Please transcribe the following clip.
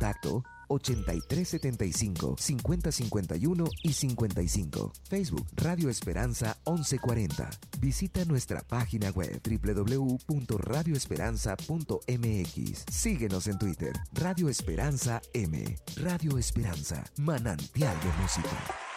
Contacto 8375-5051 y 55. Facebook Radio Esperanza 1140. Visita nuestra página web www.radioesperanza.mx. Síguenos en Twitter. Radio Esperanza M. Radio Esperanza. Manantial de música.